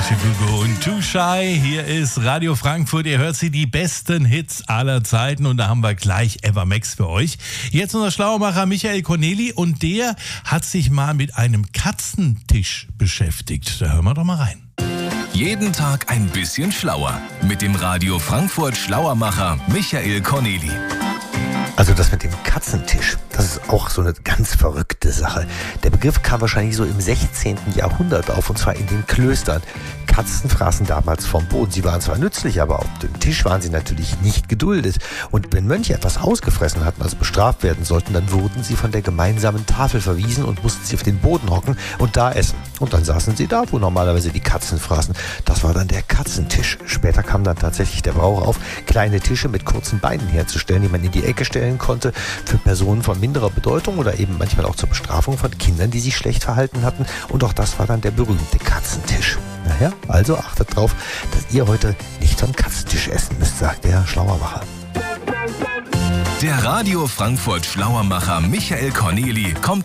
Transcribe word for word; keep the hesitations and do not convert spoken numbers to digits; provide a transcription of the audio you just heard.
Gugu und Too Shy. Hier ist Radio Frankfurt. Ihr hört sie, die besten Hits aller Zeiten. Und da haben wir gleich Evermax für euch. Jetzt unser Schlauermacher Michael Corneli. Und der hat sich mal mit einem Katzentisch beschäftigt. Da hören wir doch mal rein. Jeden Tag ein bisschen schlauer. Mit dem Radio Frankfurt Schlauermacher Michael Corneli. Also das mit dem Katzentisch, das ist auch so eine ganz verrückte Sache. Der Begriff kam wahrscheinlich so im sechzehnten Jahrhundert auf, und zwar in den Klöstern. Katzen fraßen damals vom Boden. Sie waren zwar nützlich, aber auf dem Tisch waren sie natürlich nicht geduldet. Und wenn Mönche etwas ausgefressen hatten, also bestraft werden sollten, dann wurden sie von der gemeinsamen Tafel verwiesen und mussten sie auf den Boden hocken und da essen. Und dann saßen sie da, wo normalerweise die Katzen fraßen. Das war dann der Katzentisch. Später kam dann tatsächlich der Brauch auf, kleine Tische mit kurzen Beinen herzustellen, die man in die Ecke stellen konnte, für Personen von minderer Bedeutung oder eben manchmal auch zur Bestrafung von Kindern, die sich schlecht verhalten hatten. Und auch das war dann der berühmte Katzentisch. Naja, also achtet drauf, dass ihr heute nicht vom Katzentisch essen müsst, sagt der Schlauermacher. Der Radio Frankfurt Schlauermacher Michael Corneli kommt